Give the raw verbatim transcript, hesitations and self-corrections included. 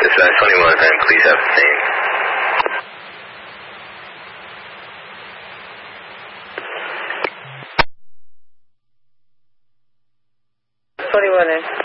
Dispatch twenty-one, and please have the same. twenty-one in.